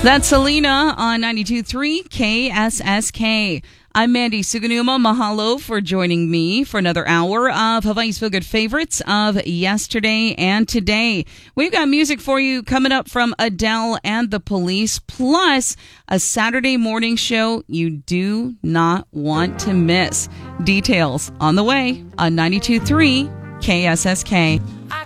That's Selena on 92.3 KSSK. I'm Mandy Suganuma. Mahalo for joining me for another hour of Hawaii's Feel Good favorites of yesterday and today. We've got music for you coming up from Adele and the Police, plus a Saturday morning show you do not want to miss. Details on the way on 92.3 KSSK.